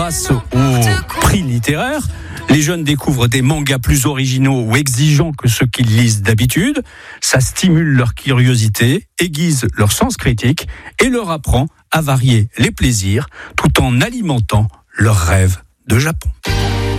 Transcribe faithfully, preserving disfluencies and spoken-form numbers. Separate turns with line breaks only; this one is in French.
Grâce au prix littéraire, les jeunes découvrent des mangas plus originaux ou exigeants que ceux qu'ils lisent d'habitude. Ça stimule leur curiosité, aiguise leur sens critique et leur apprend à varier les plaisirs tout en alimentant leurs rêves de Japon.